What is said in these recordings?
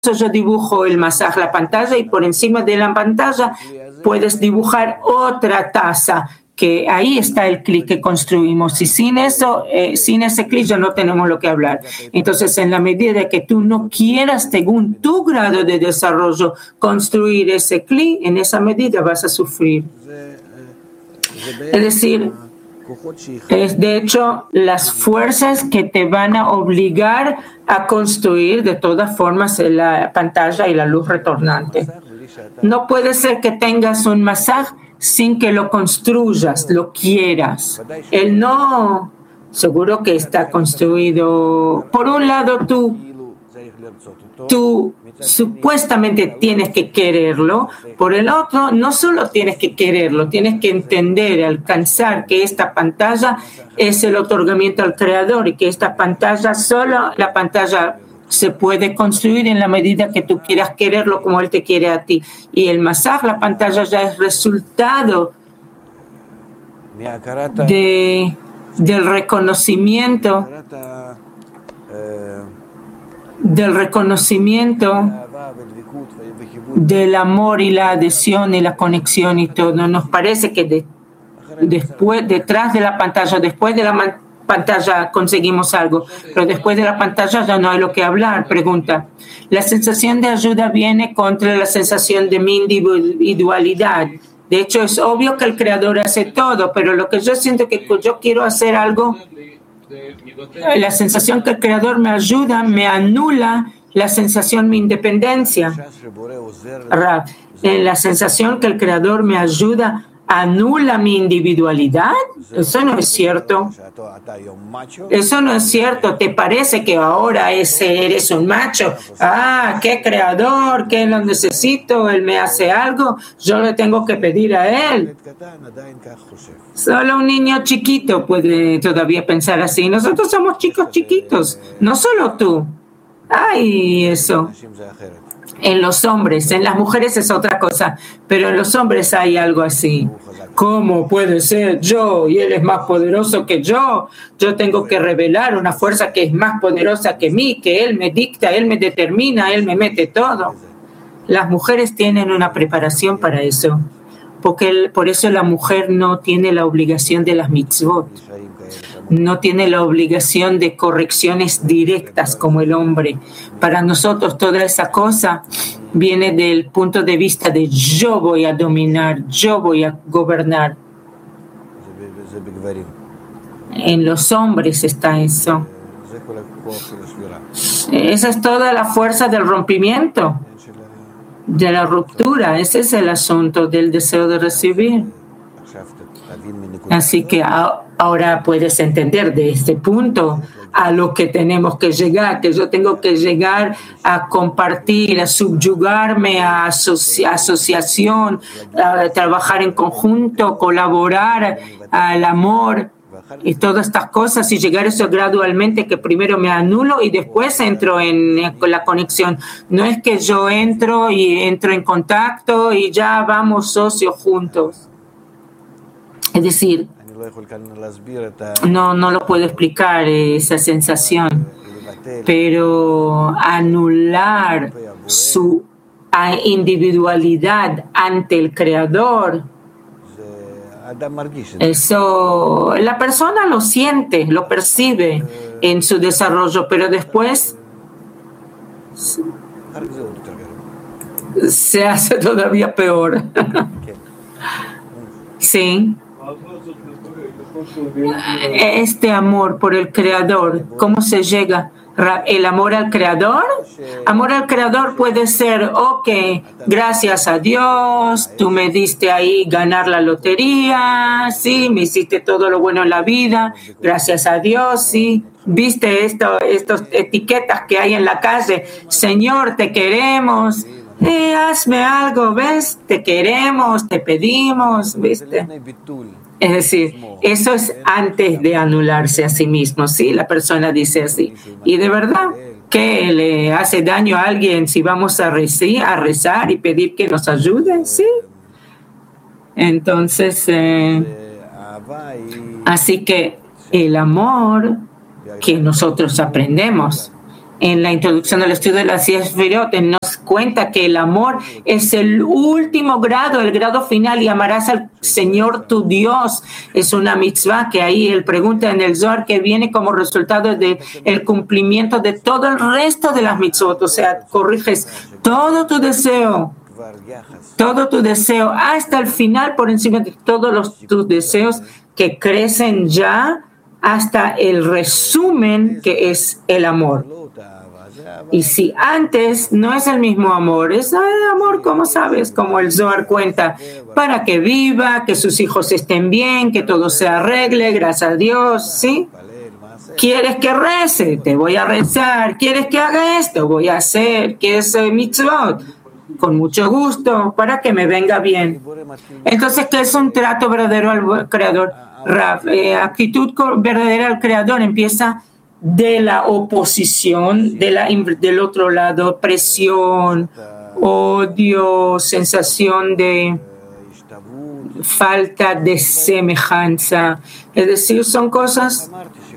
yo dibujo el masaje, la pantalla, y por encima de la pantalla puedes dibujar otra taza, que ahí está el clic que construimos. Y sin eso, sin ese clic ya no tenemos lo que hablar. Entonces, en la medida que tú no quieras, según tu grado de desarrollo, construir ese clic, en esa medida vas a sufrir. Es decir, es de hecho las fuerzas que te van a obligar a construir de todas formas la pantalla y la luz retornante. No puede ser que tengas un masaje sin que lo construyas, lo quieras. Él no, seguro que está construido. Por un lado, tú supuestamente tienes que quererlo. Por el otro, no solo tienes que quererlo, tienes que entender, alcanzar que esta pantalla es el otorgamiento al Creador y que esta pantalla, solo la pantalla se puede construir en la medida que tú quieras quererlo como Él te quiere a ti. Y el masaje, la pantalla ya es resultado del reconocimiento del amor y la adhesión y la conexión y todo. Nos parece que después, detrás de la pantalla, después de la pantalla conseguimos algo, pero después de la pantalla ya no hay lo que hablar. Pregunta: la sensación de ayuda viene contra la sensación de mi individualidad. De hecho, es obvio que el Creador hace todo, pero lo que yo siento que yo quiero hacer algo, la sensación que el Creador me ayuda, me anula la sensación de mi independencia. La sensación que el Creador me ayuda anula mi individualidad. Eso no es cierto. Eso no es cierto. ¿Te parece que ahora eres un macho? Ah, qué Creador, que lo necesito, Él me hace algo, yo le tengo que pedir a Él. Solo un niño chiquito puede todavía pensar así. Nosotros somos chicos chiquitos, no solo tú. Ay, eso. En los hombres, en las mujeres es otra cosa, pero en los hombres hay algo así. ¿Cómo puede ser yo y él es más poderoso que yo? Yo tengo que revelar una fuerza que es más poderosa que mí, que él me dicta, él me determina, él me mete todo. Las mujeres tienen una preparación para eso, porque por eso la mujer no tiene la obligación de las mitzvot. No tiene la obligación de correcciones directas como el hombre. Para nosotros toda esa cosa viene del punto de vista de yo voy a dominar, yo voy a gobernar. En los hombres está eso. Esa es toda la fuerza del rompimiento, de la ruptura. Ese es el asunto del deseo de recibir. Así que ahora puedes entender de este punto a lo que tenemos que llegar, que yo tengo que llegar a compartir, a subyugarme, a asociación, a trabajar en conjunto, colaborar, al amor y todas estas cosas, y llegar a eso gradualmente, que primero me anulo y después entro en la conexión. No es que yo entro en contacto y ya vamos socios juntos. Es decir, no lo puedo explicar esa sensación, pero anular su individualidad ante el Creador, eso la persona lo siente, lo percibe en su desarrollo, pero después se hace todavía peor. Sí. Este amor por el Creador, ¿cómo se llega? ¿El amor al Creador? Amor al Creador puede ser, ok, gracias a Dios, tú me diste ahí ganar la lotería, sí, me hiciste todo lo bueno en la vida, gracias a Dios, sí, viste estas etiquetas que hay en la calle, Señor, te queremos, hazme algo, ¿ves? Te queremos, te pedimos, ¿viste? Es decir, eso es antes de anularse a sí mismo, ¿sí? La persona dice así. Y de verdad, ¿qué le hace daño a alguien si vamos a rezar y pedir que nos ayude? ¿Sí? Entonces, así que el amor que nosotros aprendemos en la introducción al estudio de las 10 Sefirot, nos cuenta que el amor es el último grado, el grado final, y amarás al Señor tu Dios. Es una mitzvah que ahí él pregunta en el Zohar, que viene como resultado del cumplimiento de todo el resto de las mitzvot. O sea, corriges todo tu deseo hasta el final, por encima de todos tus deseos que crecen ya hasta el resumen que es el amor. Y si antes no es el mismo amor, es el amor, como sabes, como el Zohar cuenta, para que viva, que sus hijos estén bien, que todo se arregle, gracias a Dios, ¿sí? ¿Quieres que rece? Te voy a rezar. ¿Quieres que haga esto? Voy a hacer. ¿Quieres mitzvot? Con mucho gusto, para que me venga bien. Entonces, ¿qué es un trato verdadero al Creador? Actitud verdadera al Creador empieza de la oposición, del otro lado, presión, odio, sensación de falta de semejanza. Es decir, son cosas,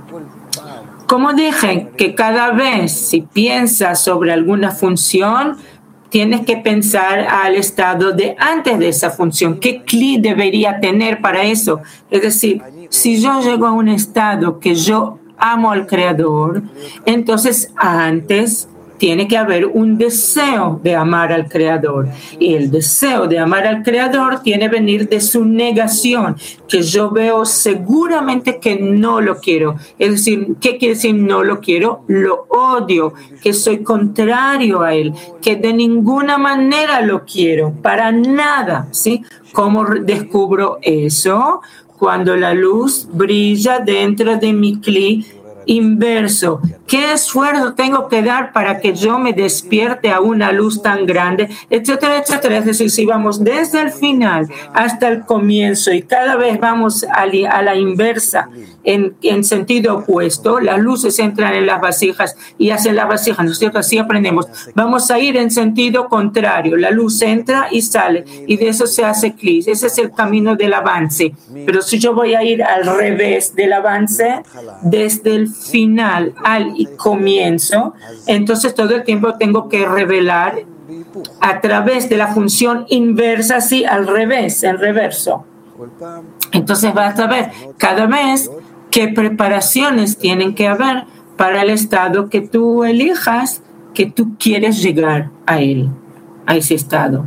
como dije, que cada vez si piensas sobre alguna función, tienes que pensar al estado de antes de esa función. ¿Qué clic debería tener para eso? Es decir, si yo llego a un estado que yo amo al Creador, entonces antes tiene que haber un deseo de amar al Creador. Y el deseo de amar al Creador tiene que venir de su negación, que yo veo seguramente que no lo quiero. Es decir, ¿qué quiere decir no lo quiero? Lo odio, que soy contrario a él, que de ninguna manera lo quiero, para nada, ¿sí? ¿Cómo descubro eso? Cuando la luz brilla dentro de mi cli inverso. ¿Qué esfuerzo tengo que dar para que yo me despierte a una luz tan grande? Etcétera, etcétera. Es decir, si vamos desde el final hasta el comienzo y cada vez vamos a la inversa, en sentido opuesto, las luces entran en las vasijas y hacen las vasijas, ¿no es cierto? Así aprendemos. Vamos a ir en sentido contrario. La luz entra y sale y de eso se hace clic. Ese es el camino del avance. Pero si yo voy a ir al revés del avance, desde el final al comienzo, entonces todo el tiempo tengo que revelar a través de la función inversa, sí, al revés, el reverso. Entonces vas a ver cada vez qué preparaciones tienen que haber para el estado que tú elijas, que tú quieres llegar a él, a ese estado.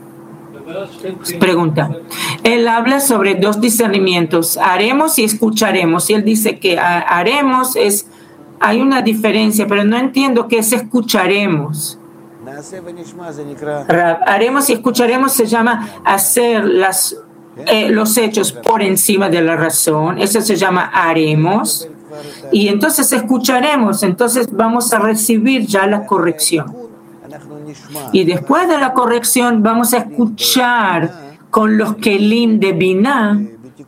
Pregunta. Él habla sobre dos discernimientos, haremos y escucharemos. Y él dice que haremos hay una diferencia, pero no entiendo qué es escucharemos. Haremos y escucharemos se llama hacer los hechos por encima de la razón. Eso se llama haremos. Y entonces escucharemos, entonces vamos a recibir ya la corrección. Y después de la corrección vamos a escuchar con los kelim de Binah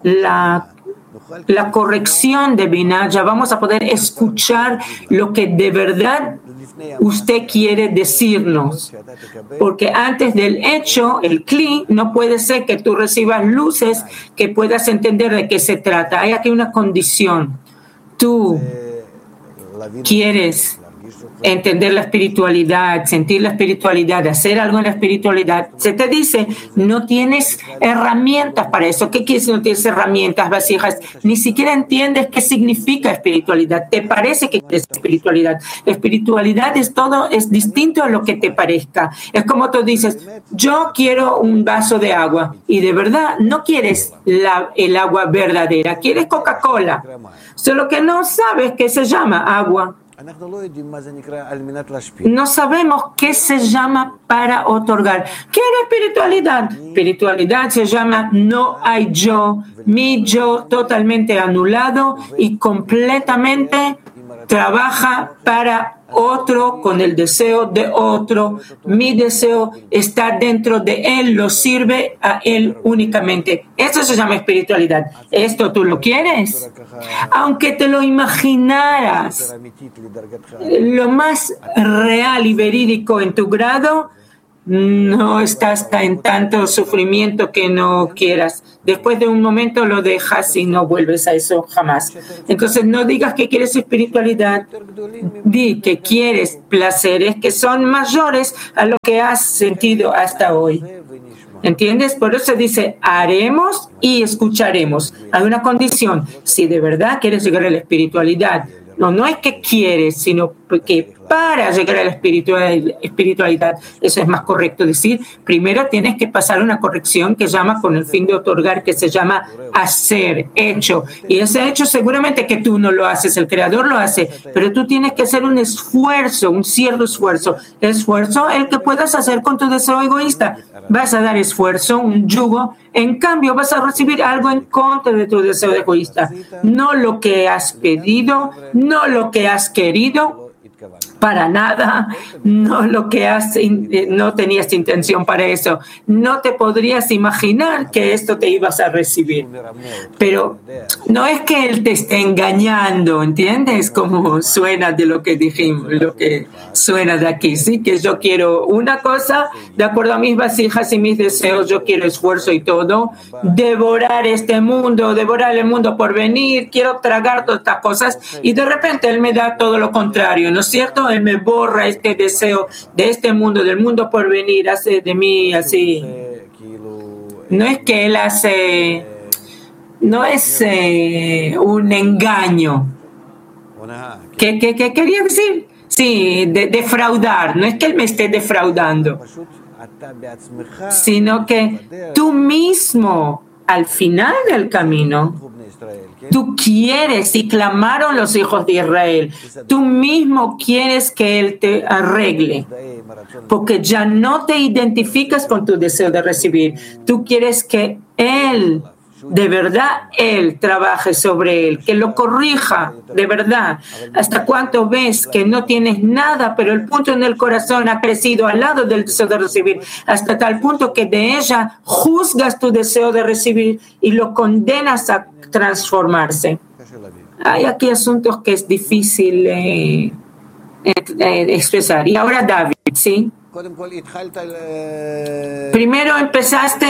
la corrección de Binah. Ya vamos a poder escuchar lo que de verdad usted quiere decirnos. Porque antes del hecho, el kli, no puede ser que tú recibas luces que puedas entender de qué se trata. Hay aquí una condición. Tú quieres entender la espiritualidad, sentir la espiritualidad, hacer algo en la espiritualidad. Se te dice, no tienes herramientas para eso. ¿Qué quiere decir no tienes herramientas, vasijas? Ni siquiera entiendes qué significa espiritualidad. ¿Te parece que es espiritualidad? Espiritualidad es distinto a lo que te parezca. Es como tú dices, yo quiero un vaso de agua y de verdad no quieres el agua verdadera, quieres Coca-Cola. Solo que no sabes qué se llama agua. No sabemos qué se llama para otorgar. ¿Qué es espiritualidad? Espiritualidad se llama no hay yo, mi yo totalmente anulado y completamente trabaja para otro con el deseo de otro. Mi deseo está dentro de él, lo sirve a él únicamente. Eso se llama espiritualidad. ¿Esto tú lo quieres? Aunque te lo imaginaras, lo más real y verídico en tu grado, no estás en tanto sufrimiento que no quieras. Después de un momento lo dejas y no vuelves a eso jamás. Entonces no digas que quieres espiritualidad, di que quieres placeres que son mayores a lo que has sentido hasta hoy. ¿Entiendes? Por eso dice, haremos y escucharemos. Hay una condición. Si de verdad quieres llegar a la espiritualidad, no es que quieres, sino que para llegar a la espiritualidad, eso es más correcto decir, primero tienes que pasar una corrección que llama con el fin de otorgar, que se llama hacer, hecho. Y ese hecho seguramente que tú no lo haces, el Creador lo hace, pero tú tienes que hacer un esfuerzo, un cierto esfuerzo. Esfuerzo el que puedas hacer con tu deseo egoísta. Vas a dar esfuerzo, un yugo, en cambio vas a recibir algo en contra de tu deseo egoísta. No lo que has pedido, no lo que has querido, para nada, no lo que no tenías intención para eso. No te podrías imaginar que esto te ibas a recibir. Pero no es que él te esté engañando, ¿entiendes? Como suena de lo que dijimos, lo que suena de aquí, ¿sí? Que yo quiero una cosa, de acuerdo a mis vasijas y mis deseos, yo quiero esfuerzo y todo, devorar este mundo, devorar el mundo por venir, quiero tragar todas estas cosas y de repente él me da todo lo contrario, ¿no es cierto? Él me borra este deseo de este mundo, del mundo por venir, hace de mí así. No es que él hace, no es un engaño. ¿Qué quería decir? Sí, defraudar. No es que él me esté defraudando, sino que tú mismo, al final del camino, tú quieres, y clamaron los hijos de Israel, tú mismo quieres que Él te arregle, porque ya no te identificas con tu deseo de recibir. Tú quieres que Él, de verdad, Él trabaje sobre él, que lo corrija, de verdad. ¿Hasta cuánto ves que no tienes nada, pero el punto en el corazón ha crecido al lado del deseo de recibir, hasta tal punto que de ella juzgas tu deseo de recibir y lo condenas a transformarse? Hay aquí asuntos que es difícil expresar. Y ahora David, ¿sí? Primero empezaste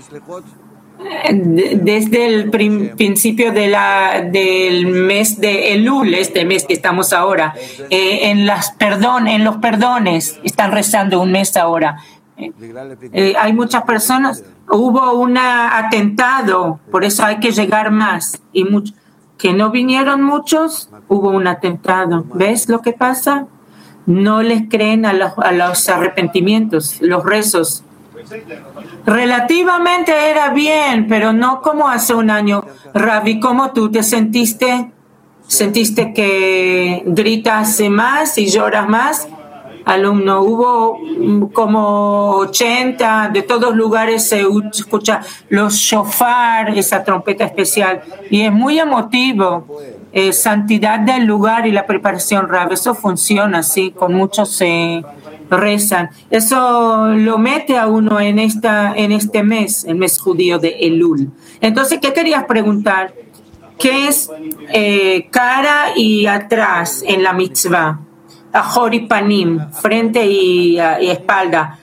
desde el principio del mes de Elul, este mes que estamos ahora, en los perdones, están rezando un mes ahora. Hay muchas personas, hubo un atentado, por eso hay que llegar más, y que no vinieron muchos, hubo un atentado. ¿Ves lo que pasa? No les creen a los arrepentimientos, los rezos. Relativamente era bien, pero no como hace un año. Ravi, ¿cómo tú te sentiste? ¿Sentiste que gritas más y lloras más? Alumno, hubo como 80, de todos lugares se escucha los shofar, esa trompeta especial, y es muy emotivo. Santidad del lugar y la preparación, Rav, eso funciona así, con muchos rezan. Eso lo mete a uno en este mes, el mes judío de Elul. Entonces, ¿qué querías preguntar? ¿Qué es cara y atrás en la mitzvah? Ajor y panim, frente y espalda.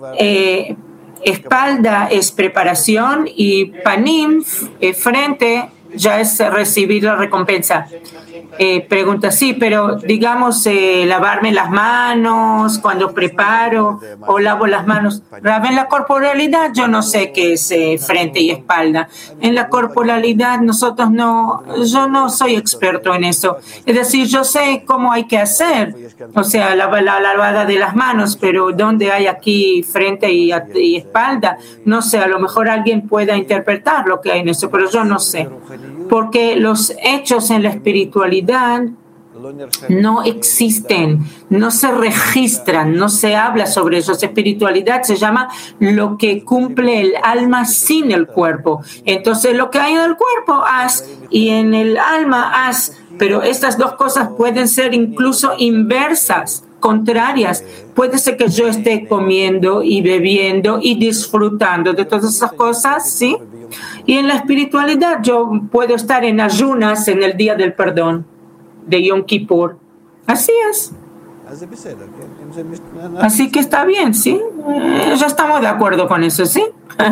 Espalda es preparación y panim, frente, ya es recibir la recompensa. Pregunta, sí, pero digamos lavarme las manos cuando preparo o lavo las manos. En la corporalidad yo no sé qué es frente y espalda. En la corporalidad yo no soy experto en eso. Es decir, yo sé cómo hay que hacer, o sea, la lavada de las manos, pero ¿dónde hay aquí frente y espalda? No sé, a lo mejor alguien pueda interpretar lo que hay en eso, pero yo no sé. Porque los hechos en la espiritualidad no existen, no se registran, no se habla sobre eso. Espiritualidad se llama lo que cumple el alma sin el cuerpo. Entonces, lo que hay en el cuerpo, haz, y en el alma, haz. Pero estas dos cosas pueden ser incluso inversas, contrarias. Puede ser que yo esté comiendo y bebiendo y disfrutando de todas esas cosas, ¿sí? Y en la espiritualidad yo puedo estar en ayunas en el día del perdón, de Yom Kippur. Así es. Así que está bien, ¿sí? Ya estamos de acuerdo con eso, ¿sí?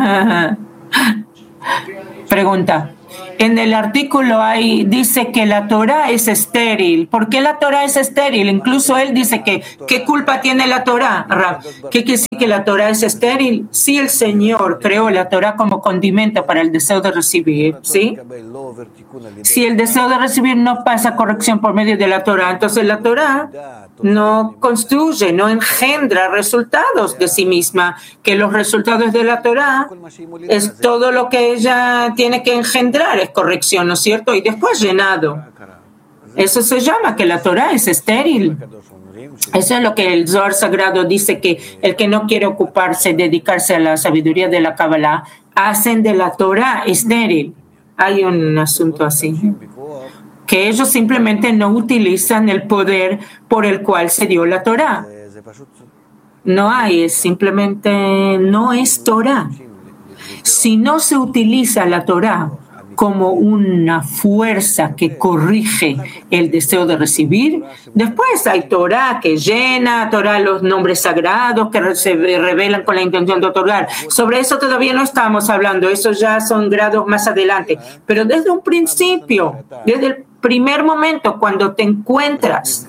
Pregunta. En el artículo dice que la Torá es estéril. ¿Por qué la Torá es estéril? Incluso él dice que ¿qué culpa tiene la Torá? ¿Qué quiere decir que la Torá es estéril? Si el Señor creó la Torá como condimento para el deseo de recibir, ¿sí? Si el deseo de recibir no pasa corrección por medio de la Torá, entonces la Torá no construye, no engendra resultados de sí misma, que los resultados de la Torá es todo lo que ella tiene que engendrar, es corrección, ¿no es cierto? Y después llenado. Eso se llama que la Torá es estéril. Eso es lo que el Zohar Sagrado dice, que el que no quiere ocuparse, dedicarse a la sabiduría de la Kabbalah, hacen de la Torá estéril. Hay un asunto así, que ellos simplemente no utilizan el poder por el cual se dio la Torá. No hay, es simplemente no es Torá. Si no se utiliza la Torá como una fuerza que corrige el deseo de recibir, después hay Torá que llena, Torá los nombres sagrados que se revelan con la intención de otorgar. Sobre eso todavía no estamos hablando, eso ya son grados más adelante. Pero desde un principio, desde el primer momento, cuando te encuentras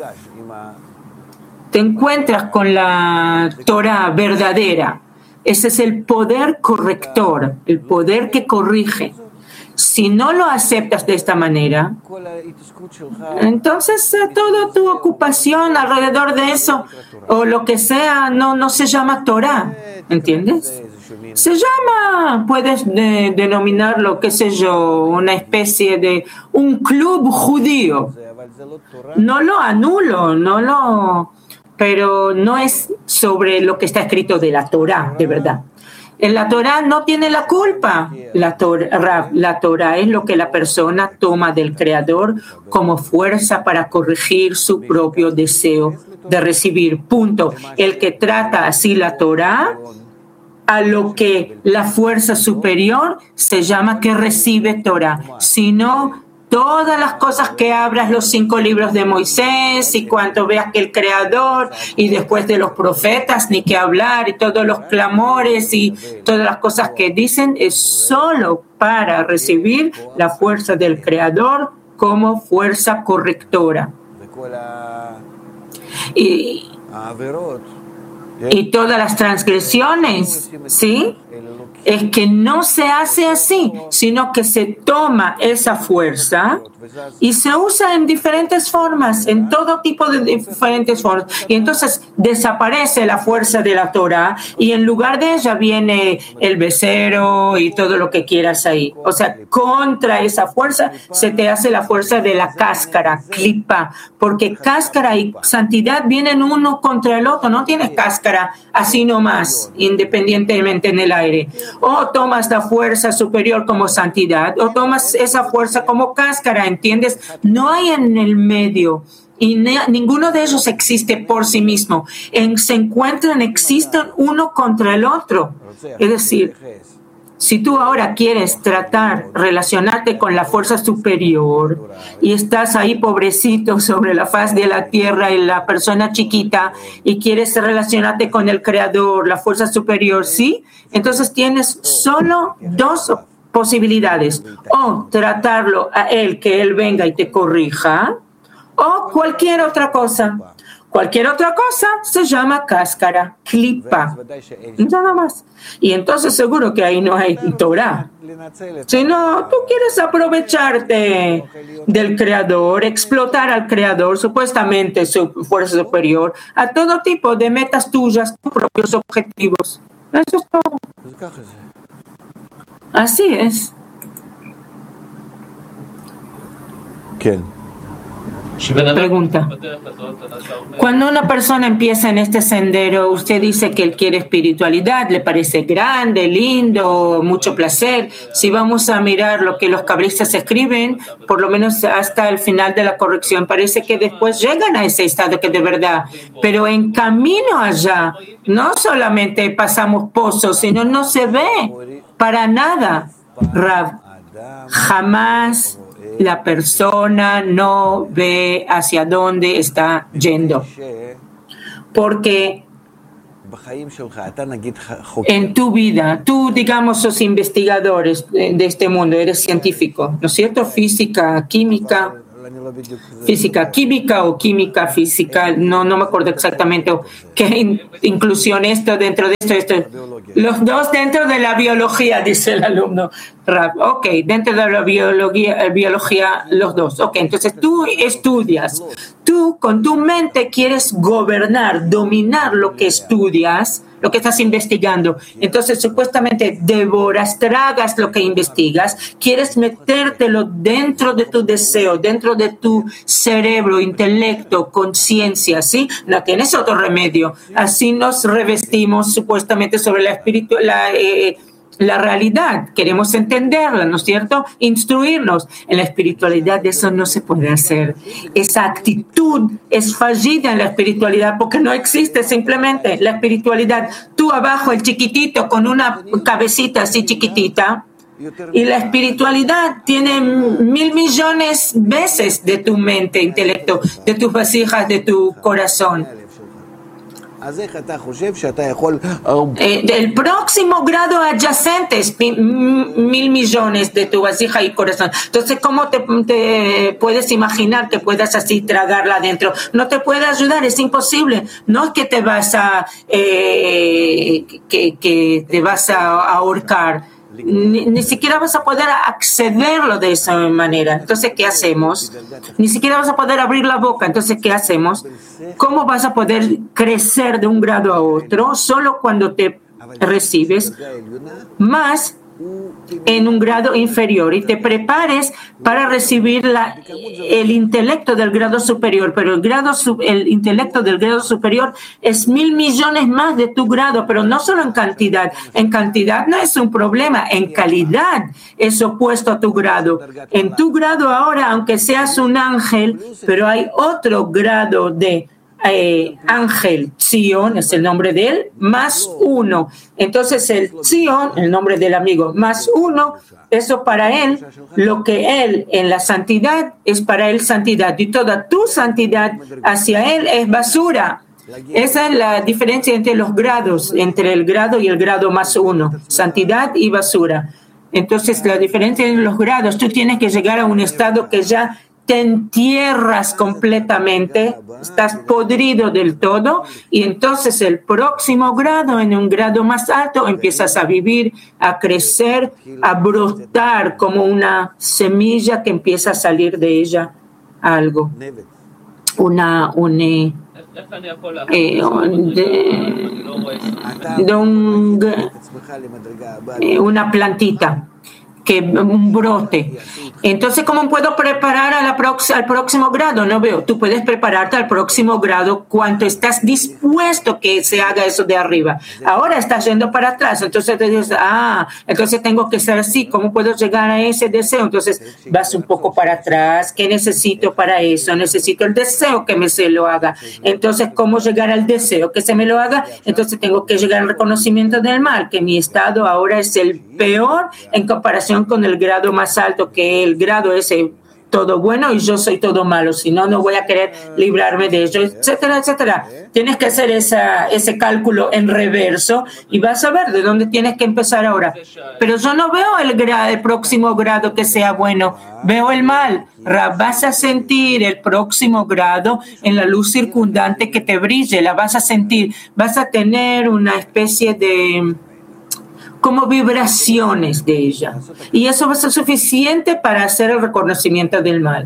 con la Torá verdadera, ese es el poder corrector, el poder que corrige. Si no lo aceptas de esta manera, entonces toda tu ocupación alrededor de eso o lo que sea no se llama Torah, ¿entiendes? Se llama, puedes denominarlo, qué sé yo, una especie de un club judío. No lo anulo, pero no es sobre lo que está escrito de la Torah, de verdad. La Torah no tiene la culpa. La Torah es lo que la persona toma del Creador como fuerza para corregir su propio deseo de recibir. Punto. El que trata así la Torah, a lo que la fuerza superior se llama que recibe Torah. Si no, todas las cosas que abras, los 5 libros de Moisés y cuando veas que el Creador y después de los profetas, ni que hablar, y todos los clamores y todas las cosas que dicen, es solo para recibir la fuerza del Creador como fuerza correctora. Y todas las transgresiones, ¿sí? Es que no se hace así, sino que se toma esa fuerza y se usa en diferentes formas, en todo tipo de diferentes formas. Y entonces desaparece la fuerza de la Torah y en lugar de ella viene el becerro y todo lo que quieras ahí. O sea, contra esa fuerza se te hace la fuerza de la cáscara, clipa, porque cáscara y santidad vienen uno contra el otro. No tienes cáscara así nomás, independientemente en el aire. O tomas la fuerza superior como santidad, o tomas esa fuerza como cáscara, ¿entiendes? No hay en el medio, y ninguno de ellos existe por sí mismo. Existen uno contra el otro. Es decir, si tú ahora quieres relacionarte con la fuerza superior y estás ahí pobrecito sobre la faz de la tierra y la persona chiquita y quieres relacionarte con el Creador, la fuerza superior, ¿sí? Entonces tienes solo 2 posibilidades. O tratarlo a él, que él venga y te corrija, o cualquier otra cosa. Cualquier otra cosa se llama cáscara, clipa, nada más. Y entonces seguro que ahí no hay Torah. Si no, tú quieres aprovecharte del Creador, explotar al Creador, supuestamente su fuerza superior, a todo tipo de metas tuyas, tus propios objetivos. Eso es todo. Así es. ¿Quién? Pregunta. Cuando una persona empieza en este sendero, usted dice que él quiere espiritualidad, le parece grande, lindo, mucho placer. Si vamos a mirar lo que los cabalistas escriben, por lo menos hasta el final de la corrección, parece que después llegan a ese estado que de verdad, pero en camino allá, no solamente pasamos pozos, sino no se ve para nada, Rav. Jamás la persona no ve hacia dónde está yendo. porque en tu vida, tú, digamos, sos investigadores de este mundo, eres científico, ¿no es cierto? Física, química o química física, no me acuerdo exactamente qué inclusión esto dentro de esto. Los dos dentro de la biología, dice el alumno Rab. Ok, dentro de la biología los dos. Ok, entonces tú estudias, tú con tu mente quieres gobernar, dominar lo que estudias, lo que estás investigando. Entonces, supuestamente devoras, tragas lo que investigas, quieres metértelo dentro de tu deseo, dentro de tu cerebro, intelecto, conciencia, ¿sí? No tienes otro remedio. Así nos revestimos supuestamente sobre la realidad. Queremos entenderla, ¿no es cierto? Instruirnos. En la espiritualidad eso no se puede hacer. Esa actitud es fallida en la espiritualidad porque no existe simplemente la espiritualidad. Tú abajo, el chiquitito con una cabecita así chiquitita, y la espiritualidad tiene 1,000 millones veces de tu mente, intelecto, de tus vasijas, de tu corazón. El próximo grado adyacente es 1,000 millones de tu vasija y corazón. Entonces, ¿cómo te puedes imaginar que puedas así tragarla adentro? No te puede ayudar, es imposible. No es que te vas a que te vas a ahorcar. Ni siquiera vas a poder accederlo de esa manera. Entonces, ¿qué hacemos? Ni siquiera vas a poder abrir la boca. Entonces, ¿qué hacemos? ¿Cómo vas a poder crecer de un grado a otro? Solo cuando te recibes más en un grado inferior y te prepares para recibir el intelecto del grado superior, pero el intelecto del grado superior es 1,000 millones más de tu grado, pero no solo en cantidad no es un problema, en calidad es opuesto a tu grado. En tu grado ahora, aunque seas un ángel, pero hay otro grado de ángel, Zion es el nombre de él, más 1. Entonces el Zion, el nombre del amigo, más 1, eso para él, lo que él en la santidad es para él santidad, y toda tu santidad hacia él es basura. Esa es la diferencia entre los grados, entre el grado y el grado más 1, santidad y basura. Entonces la diferencia en los grados, tú tienes que llegar a un estado que ya te entierras completamente, estás podrido del todo, y entonces el próximo grado, en un grado más alto, empiezas a vivir, a crecer, a brotar como una semilla que empieza a salir de ella algo, una plantita, un brote. Entonces, ¿cómo puedo preparar al próximo grado? No veo. Tú puedes prepararte al próximo grado cuando estás dispuesto que se haga eso de arriba. Ahora estás yendo para atrás. Entonces te dices, entonces tengo que ser así. ¿Cómo puedo llegar a ese deseo? Entonces vas un poco para atrás. ¿Qué necesito para eso? Necesito el deseo que se lo haga. Entonces, ¿cómo llegar al deseo que se me lo haga? Entonces tengo que llegar al reconocimiento del mal, que mi estado ahora es el peor en comparación con el grado más alto, que el grado es todo bueno y yo soy todo malo, si no, no voy a querer librarme de ello, etcétera, etcétera. Tienes que hacer ese cálculo en reverso y vas a ver de dónde tienes que empezar ahora. Pero yo no veo el próximo grado que sea bueno, veo el mal. Vas a sentir el próximo grado en la luz circundante que te brille, la vas a sentir, vas a tener una especie de como vibraciones de ella. Y eso va a ser suficiente para hacer el reconocimiento del mal.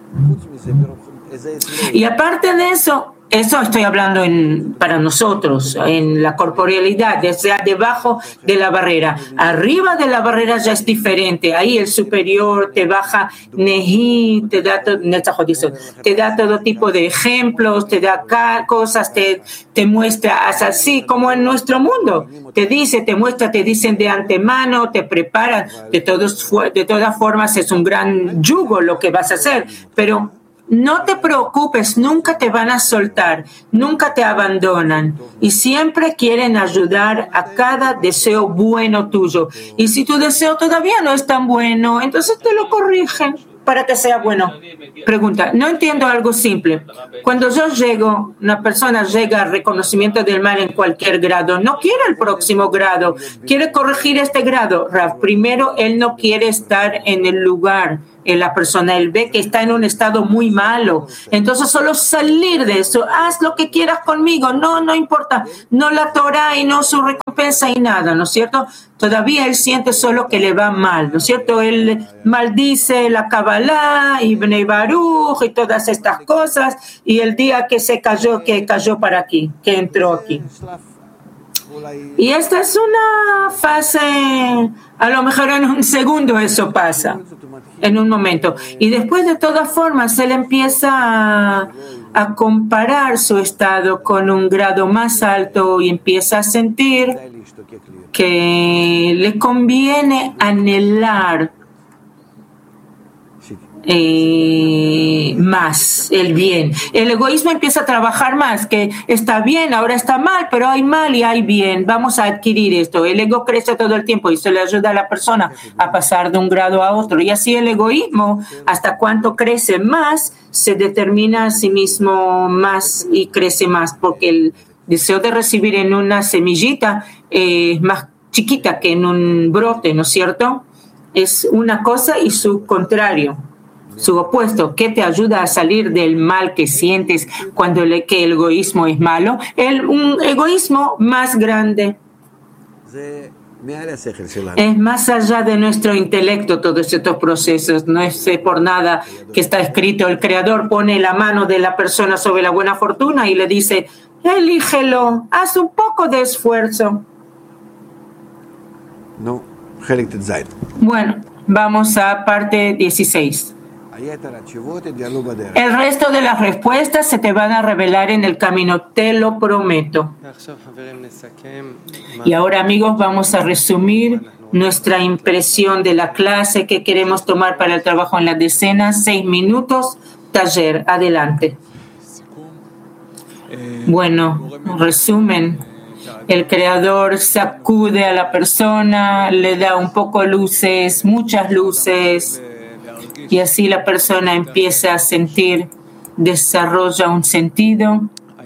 Y aparte de eso estoy hablando para nosotros, en la corporealidad, desde debajo de la barrera. Arriba de la barrera ya es diferente. Ahí el superior te baja Nehi, te da todo tipo de ejemplos, te da cosas, te muestra así como en nuestro mundo. Te muestra, te dicen de antemano, te preparan. De todas formas es un gran yugo lo que vas a hacer, pero no te preocupes, nunca te van a soltar, nunca te abandonan y siempre quieren ayudar a cada deseo bueno tuyo. Y si tu deseo todavía no es tan bueno, entonces te lo corrigen. para que sea bueno. Pregunta, no entiendo algo simple. Cuando una persona llega al reconocimiento del mal en cualquier grado, no quiere el próximo grado, quiere corregir este grado. Rav, primero, él no quiere estar en el lugar en la persona, él ve que está en un estado muy malo, entonces solo salir de eso, haz lo que quieras conmigo, no importa, no la Torah y no su recompensa y nada, ¿no es cierto? Todavía él siente solo que le va mal, ¿no es cierto? Él maldice la Kabbalah y Bnei Baruch y todas estas cosas, y el día que cayó para aquí, que entró aquí. Y esta es una fase, a lo mejor en un segundo eso pasa, en un momento. Y después, de todas formas, él empieza a comparar su estado con un grado más alto y empieza a sentir que le conviene anhelar más el bien. El egoísmo empieza a trabajar más, que está bien, ahora está mal, pero hay mal y hay bien, vamos a adquirir esto. El ego crece todo el tiempo y eso le ayuda a la persona a pasar de un grado a otro. Y así el egoísmo, hasta cuánto crece más, se determina a sí mismo más y crece más, porque el deseo de recibir en una semillita es más chiquita que en un brote, ¿no es cierto? Es una cosa y su contrario. Su opuesto, que te ayuda a salir del mal que sientes cuando que el egoísmo es malo, un egoísmo más grande. Es más allá de nuestro intelecto todos estos procesos, no es por nada que está escrito. El Creador pone la mano de la persona sobre la buena fortuna y le dice, elígelo, haz un poco de esfuerzo. No, bueno, vamos a parte 16. El resto de las respuestas se te van a revelar en el camino, te lo prometo. Y ahora, amigos, vamos a resumir nuestra impresión de la clase que queremos tomar para el trabajo en la decena. 6 minutos, taller, adelante. Bueno, resumen. El Creador sacude a la persona, le da un poco luces, muchas luces. Y así la persona empieza a sentir, desarrolla un sentido.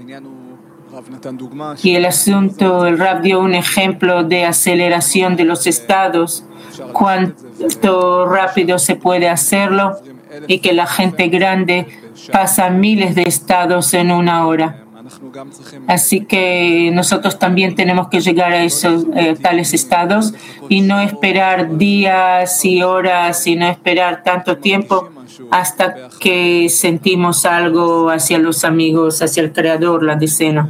Y el Rav dio un ejemplo de aceleración de los estados, cuánto rápido se puede hacerlo y que la gente grande pasa miles de estados en una hora. Así que nosotros también tenemos que llegar a esos tales estados y no esperar días y horas y no esperar tanto tiempo hasta que sentimos algo hacia los amigos, hacia el Creador, la decena.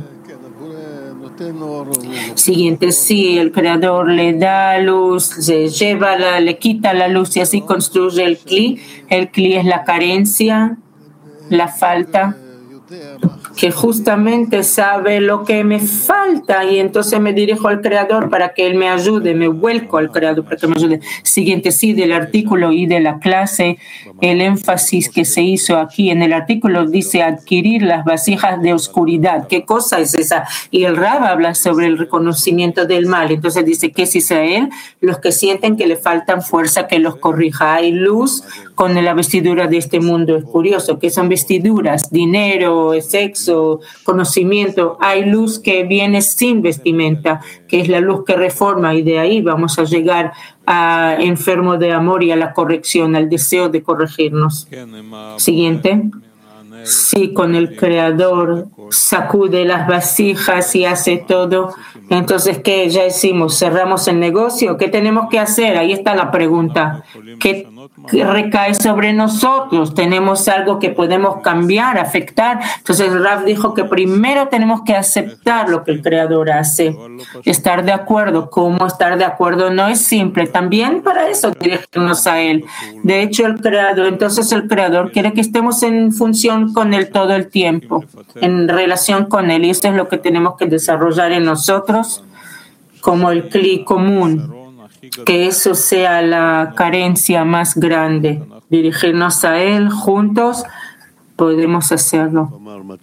Siguiente, sí, el Creador le da luz, le quita la luz y así construye el Kli. El Kli es la carencia, la falta, que justamente sabe lo que me falta y entonces me dirijo al Creador para que Él me ayude, me vuelco al Creador para que me ayude. Siguiente, sí, del artículo y de la clase, el énfasis que se hizo aquí en el artículo dice adquirir las vasijas de oscuridad. ¿Qué cosa es esa? Y el Rav habla sobre el reconocimiento del mal. Entonces dice, ¿qué es Israel? Los que sienten que le faltan fuerza que los corrija. Hay luz con la vestidura de este mundo. Es curioso que son vestiduras, dinero, sexo, conocimiento. Hay luz que viene sin vestimenta, que es la luz que reforma, y de ahí vamos a llegar a enfermo de amor y a la corrección, al deseo de corregirnos. Siguiente. Sí, con el Creador sacude las vasijas y hace todo. Entonces, ¿qué ya hicimos? ¿Cerramos el negocio? ¿Qué tenemos que hacer? Ahí está la pregunta. ¿Qué recae sobre nosotros? ¿Tenemos algo que podemos cambiar, afectar? Entonces, Rav dijo que primero tenemos que aceptar lo que el Creador hace. Estar de acuerdo. ¿Cómo estar de acuerdo? No es simple. También para eso dirigirnos a Él. De hecho, el Creador quiere que estemos en función con Él todo el tiempo, en relación con Él. Y esto es lo que tenemos que desarrollar en nosotros como el Kli común. Que eso sea la carencia más grande. Dirigirnos a Él juntos, podemos hacerlo.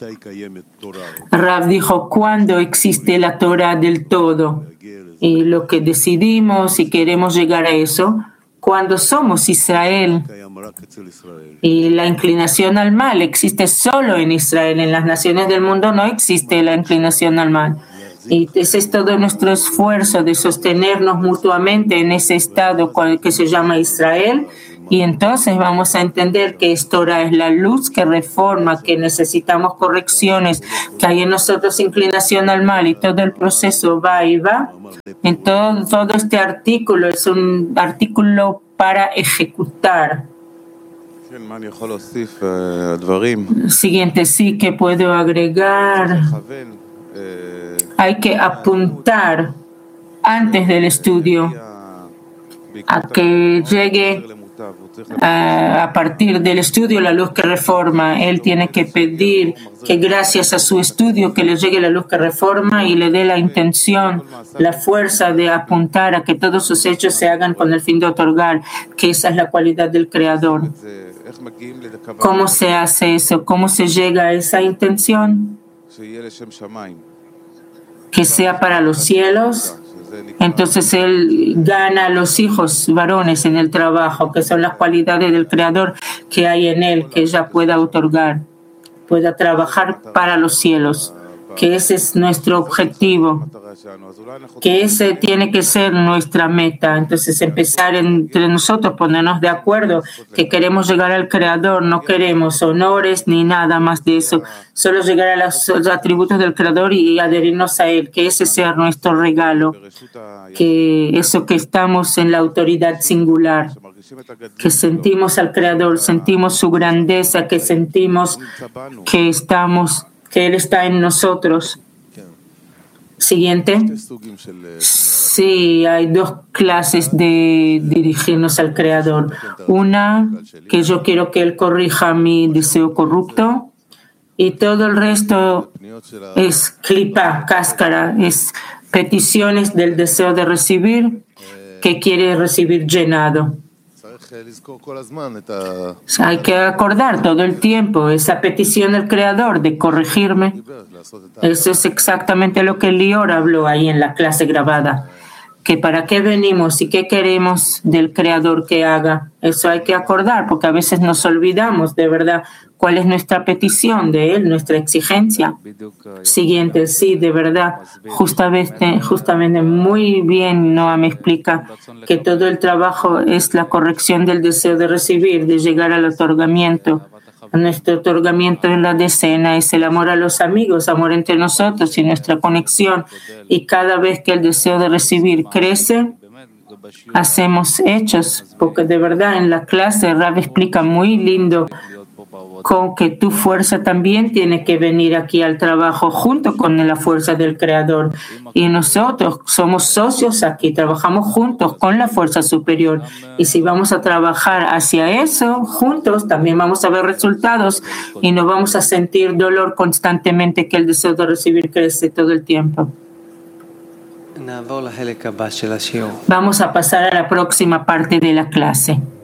Rav dijo, ¿cuándo existe la Torah del todo? Y lo que decidimos y queremos llegar a eso, cuando somos Israel. Y la inclinación al mal existe solo en Israel. En las naciones del mundo no existe la inclinación al mal. Y ese es todo nuestro esfuerzo de sostenernos mutuamente en ese estado que se llama Israel. Y entonces vamos a entender que Torah es la luz que reforma, que necesitamos correcciones, que hay en nosotros inclinación al mal y todo el proceso va y va. En todo este artículo es un artículo para ejecutar. Siguiente, sí que puedo agregar. Hay que apuntar antes del estudio a que llegue a partir del estudio la luz que reforma. Él tiene que pedir que gracias a su estudio que le llegue la luz que reforma y le dé la intención, la fuerza de apuntar a que todos sus hechos se hagan con el fin de otorgar, que esa es la cualidad del Creador. ¿Cómo se hace eso? ¿Cómo se llega a esa intención? Que sea para los cielos. Entonces él gana a los hijos varones en el trabajo, que son las cualidades del Creador que hay en él, que ella pueda otorgar, pueda trabajar para los cielos, que ese es nuestro objetivo, que ese tiene que ser nuestra meta. Entonces empezar entre nosotros, ponernos de acuerdo que queremos llegar al Creador, no queremos honores ni nada más de eso, solo llegar a los atributos del Creador y adherirnos a Él, que ese sea nuestro regalo, que eso que estamos en la autoridad singular, que sentimos al Creador, sentimos su grandeza, que sentimos que Él está en nosotros. Siguiente. Sí, hay dos clases de dirigirnos al Creador. Una, que yo quiero que Él corrija mi deseo corrupto, y todo el resto es klipa, cáscara, es peticiones del deseo de recibir, que quiere recibir llenado. Hay que acordar todo el tiempo esa petición del Creador de corregirme. Eso es exactamente lo que Lior habló ahí en la clase grabada. Que para qué venimos y qué queremos del Creador que haga. Eso hay que acordar, porque a veces nos olvidamos de verdad cuál es nuestra petición de Él, nuestra exigencia. Siguiente, sí, de verdad, justamente muy bien Noam me explica que todo el trabajo es la corrección del deseo de recibir, de llegar al otorgamiento. Nuestro otorgamiento en la decena es el amor a los amigos, amor entre nosotros y nuestra conexión. Y cada vez que el deseo de recibir crece, hacemos hechos, porque de verdad en la clase Rav explica muy lindo con que tu fuerza también tiene que venir aquí al trabajo junto con la fuerza del Creador. Y nosotros somos socios aquí, trabajamos juntos con la fuerza superior. Y si vamos a trabajar hacia eso juntos, también vamos a ver resultados y no vamos a sentir dolor constantemente, que el deseo de recibir crece todo el tiempo. Vamos a pasar a la próxima parte de la clase.